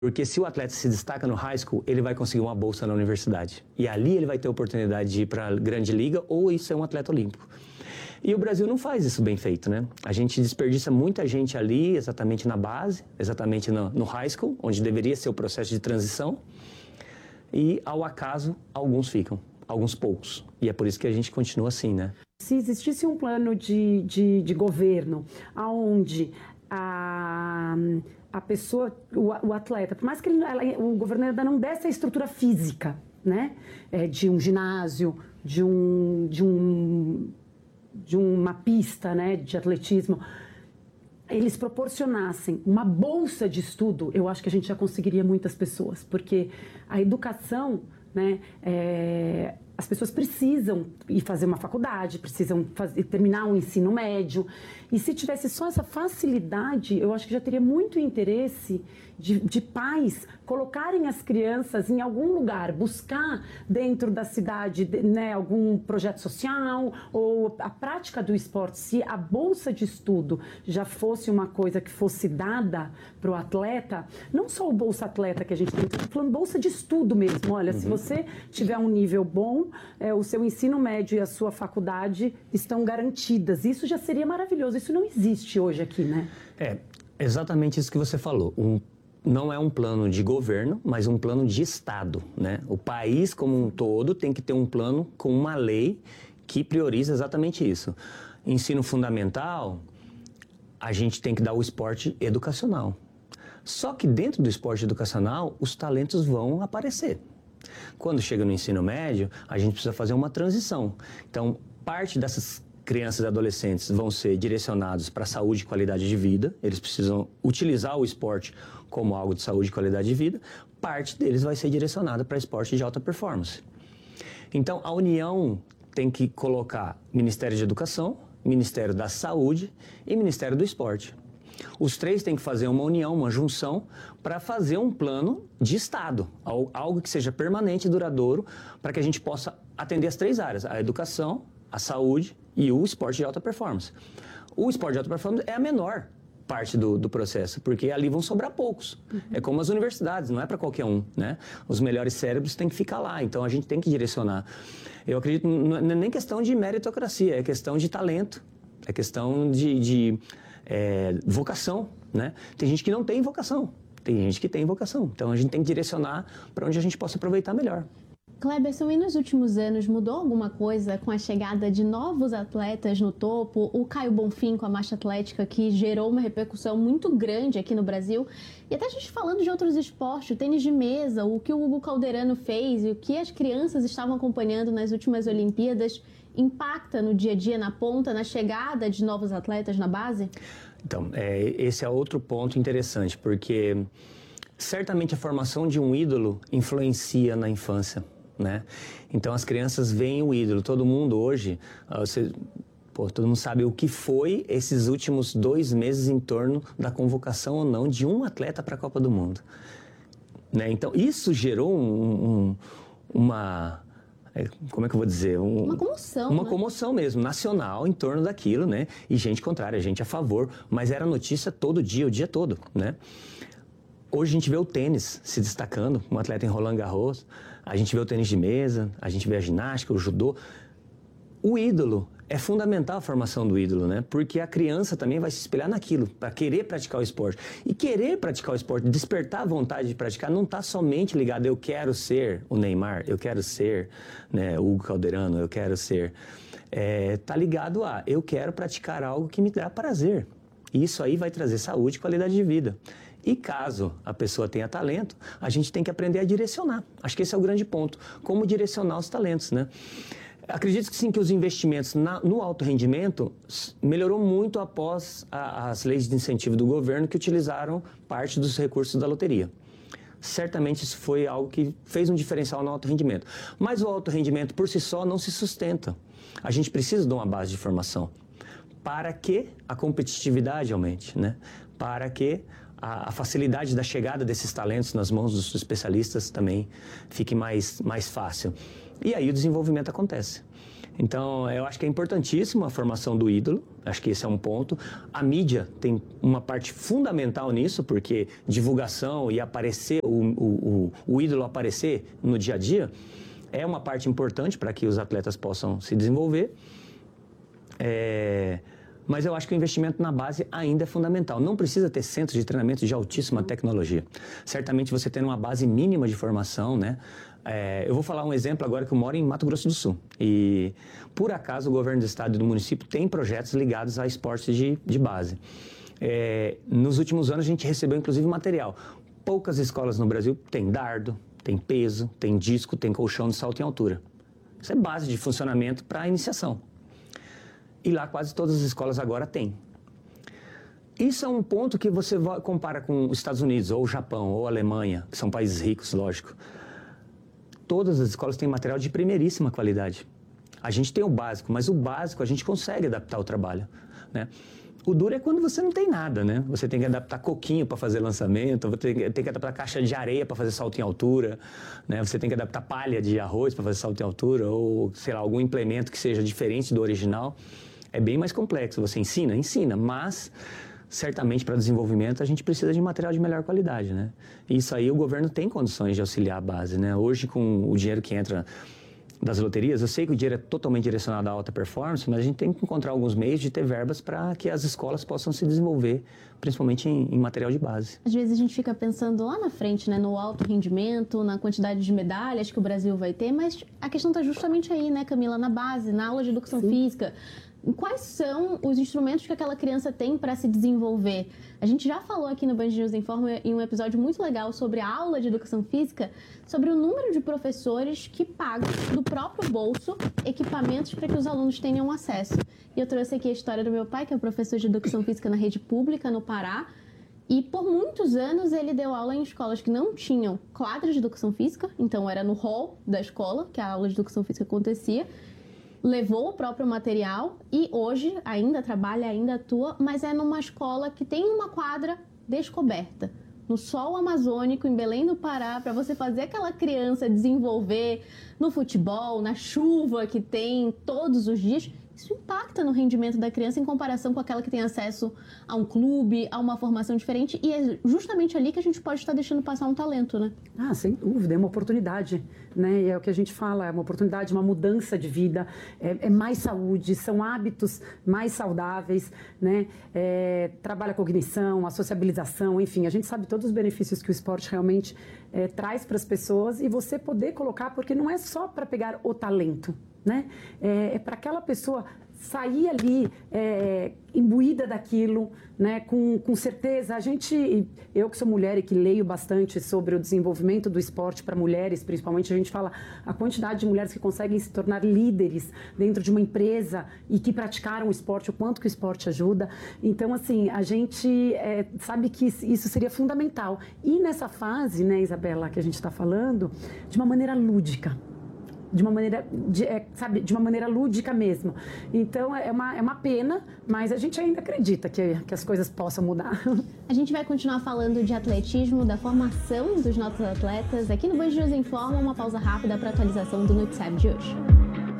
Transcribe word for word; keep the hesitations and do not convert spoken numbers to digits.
Porque se o atleta se destaca no high school, ele vai conseguir uma bolsa na universidade. E ali ele vai ter a oportunidade de ir para a grande liga ou ir ser um atleta olímpico. E o Brasil não faz isso bem feito, né? A gente desperdiça muita gente ali, exatamente na base, exatamente no, no high school, onde deveria ser o processo de transição. E, ao acaso, alguns ficam, alguns poucos. E é por isso que a gente continua assim, né? Se existisse um plano de, de, de governo, onde a... a pessoa, o, o atleta, por mais que ele, ela, o governo ainda não desse a estrutura física, né, é, de um ginásio, de, um, de, um, de uma pista, né, de atletismo, eles proporcionassem uma bolsa de estudo, eu acho que a gente já conseguiria muitas pessoas, porque a educação, né, é, as pessoas precisam ir fazer uma faculdade, precisam fazer, terminar um ensino médio. E se tivesse só essa facilidade, eu acho que já teria muito interesse de, de pais colocarem as crianças em algum lugar, buscar dentro da cidade, né, algum projeto social ou a prática do esporte. Se a bolsa de estudo já fosse uma coisa que fosse dada para o atleta, não só o bolsa atleta que a gente tem, estou falando bolsa de estudo mesmo. Olha, uhum. Se você tiver um nível bom, é, o seu ensino médio e a sua faculdade estão garantidas. Isso já seria maravilhoso. Isso não existe hoje aqui, né? É, exatamente isso que você falou. Um, não é um plano de governo, mas um plano de Estado, né? O país como um todo tem que ter um plano com uma lei que prioriza exatamente isso. Ensino fundamental, a gente tem que dar o esporte educacional. Só que dentro do esporte educacional, os talentos vão aparecer. Quando chega no ensino médio, a gente precisa fazer uma transição. Então, parte dessas crianças e adolescentes vão ser direcionados para saúde e qualidade de vida. Eles precisam utilizar o esporte como algo de saúde e qualidade de vida. Parte deles vai ser direcionada para esporte de alta performance. Então, a União tem que colocar Ministério de Educação, Ministério da Saúde e Ministério do Esporte. Os três têm que fazer uma união, uma junção, para fazer um plano de Estado, algo que seja permanente e duradouro, para que a gente possa atender as três áreas, a educação, a saúde e o esporte de alta performance. O esporte de alta performance é a menor parte do, do processo, porque ali vão sobrar poucos. Uhum. É como as universidades, não é para qualquer um, né? Os melhores cérebros têm que ficar lá, então a gente tem que direcionar. Eu acredito, não é nem questão de meritocracia, é questão de talento, é questão de, de é, vocação, né? Tem gente que não tem vocação, tem gente que tem vocação, então a gente tem que direcionar para onde a gente possa aproveitar melhor. Cleberson, e nos últimos anos mudou alguma coisa com a chegada de novos atletas no topo? O Caio Bonfim com a marcha atlética, que gerou uma repercussão muito grande aqui no Brasil. E até a gente falando de outros esportes, o tênis de mesa, o que o Hugo Calderano fez e o que as crianças estavam acompanhando nas últimas Olimpíadas, impacta no dia a dia, na ponta, na chegada de novos atletas na base? Então, é, esse é outro ponto interessante, porque certamente a formação de um ídolo influencia na infância. Né? Então as crianças veem o ídolo, todo mundo hoje, você, pô, todo mundo sabe o que foi esses últimos dois meses em torno da convocação ou não de um atleta para a Copa do Mundo. Né? Então isso gerou um, um, uma, como é que eu vou dizer? Um, uma comoção. Uma né? comoção mesmo, nacional em torno daquilo, né? E gente contrária, gente a favor, mas era notícia todo dia, o dia todo, né? Hoje a gente vê o tênis se destacando, um atleta em Roland Garros, a gente vê o tênis de mesa, a gente vê a ginástica, o judô. O ídolo, é fundamental a formação do ídolo, né? Porque a criança também vai se espelhar naquilo, para querer praticar o esporte. E querer praticar o esporte, despertar a vontade de praticar, não está somente ligado, eu quero ser o Neymar, eu quero ser, né, o Hugo Calderano, eu quero ser. Está é, ligado a, eu quero praticar algo que me dá prazer. E isso aí vai trazer saúde e qualidade de vida. E caso a pessoa tenha talento, a gente tem que aprender a direcionar. Acho que esse é o grande ponto. Como direcionar os talentos, né? Acredito que sim, que os investimentos na, no alto rendimento melhorou muito após a, as leis de incentivo do governo que utilizaram parte dos recursos da loteria. Certamente isso foi algo que fez um diferencial no alto rendimento. Mas o alto rendimento por si só não se sustenta. A gente precisa de uma base de formação para que a competitividade aumente, né? Para que a, a facilidade da chegada desses talentos nas mãos dos especialistas também fique mais, mais fácil. E aí o desenvolvimento acontece. Então, eu acho que é importantíssima a formação do ídolo, acho que esse é um ponto. A mídia tem uma parte fundamental nisso, porque divulgação e aparecer, o, o, o, o ídolo aparecer no dia a dia, é uma parte importante para que os atletas possam se desenvolver. É, mas eu acho que o investimento na base ainda é fundamental. Não precisa ter centros de treinamento de altíssima tecnologia. Certamente você tendo uma base mínima de formação, né? É, eu vou falar um exemplo agora que eu moro em Mato Grosso do Sul. E, por acaso, o governo do estado e do município tem projetos ligados a esportes de, de base. É, nos últimos anos, a gente recebeu, inclusive, material. Poucas escolas no Brasil têm dardo, tem peso, tem disco, tem colchão de salto em altura. Isso é base de funcionamento para a iniciação. E lá quase todas as escolas agora têm. Isso é um ponto que você compara com os Estados Unidos, ou o Japão, ou a Alemanha, que são países ricos, lógico. Todas as escolas têm material de primeiríssima qualidade. A gente tem o básico, mas o básico a gente consegue adaptar ao trabalho, né? O duro é quando você não tem nada, né? Você tem que adaptar coquinho para fazer lançamento, você tem que adaptar caixa de areia para fazer salto em altura, né? Você tem que adaptar palha de arroz para fazer salto em altura, ou, sei lá, algum implemento que seja diferente do original. É bem mais complexo. Você ensina? Ensina, mas certamente para desenvolvimento a gente precisa de material de melhor qualidade, né? E isso aí o governo tem condições de auxiliar a base, né? Hoje, com o dinheiro que entra das loterias, eu sei que o dinheiro é totalmente direcionado à alta performance, mas a gente tem que encontrar alguns meios de ter verbas para que as escolas possam se desenvolver, principalmente em, em material de base. Às vezes a gente fica pensando lá na frente, né, no alto rendimento, na quantidade de medalhas que o Brasil vai ter, mas a questão está justamente aí, né, Camila, na base, na aula de educação Sim. física. Quais são os instrumentos que aquela criança tem para se desenvolver? A gente já falou aqui no Band News Informa em um episódio muito legal sobre a aula de educação física, sobre o número de professores que pagam do próprio bolso equipamentos para que os alunos tenham acesso. E eu trouxe aqui a história do meu pai, que é professor de educação física na rede pública no Pará, e por muitos anos ele deu aula em escolas que não tinham quadra de educação física, então era no hall da escola que a aula de educação física acontecia. Levou o próprio material e hoje ainda trabalha, ainda atua, mas é numa escola que tem uma quadra descoberta, no sol amazônico, em Belém do Pará, para você fazer aquela criança desenvolver no futebol, na chuva que tem todos os dias. Isso impacta no rendimento da criança em comparação com aquela que tem acesso a um clube, a uma formação diferente. E é justamente ali que a gente pode estar deixando passar um talento, né? Ah, sem dúvida, é uma oportunidade, né? E é o que a gente fala, é uma oportunidade, uma mudança de vida, é, é mais saúde, são hábitos mais saudáveis, né? É, trabalha a cognição, a sociabilização, enfim, a gente sabe todos os benefícios que o esporte realmente é, traz para as pessoas e você poder colocar, porque não é só para pegar o talento, né? É, é para aquela pessoa sair ali é, imbuída daquilo, né? Com, com certeza. A gente, eu que sou mulher e que leio bastante sobre o desenvolvimento do esporte para mulheres, principalmente, a gente fala a quantidade de mulheres que conseguem se tornar líderes dentro de uma empresa e que praticaram o esporte, o quanto que o esporte ajuda. Então, assim, a gente é, sabe que isso seria fundamental. E nessa fase, né, Isabela, que a gente está falando, de uma maneira lúdica. De uma maneira, de, é, sabe, de uma maneira lúdica mesmo. Então, é uma, é uma pena, mas a gente ainda acredita que, que as coisas possam mudar. A gente vai continuar falando de atletismo, da formação dos nossos atletas. Aqui no Band News Informa, uma pausa rápida para a atualização do Noticiário de hoje.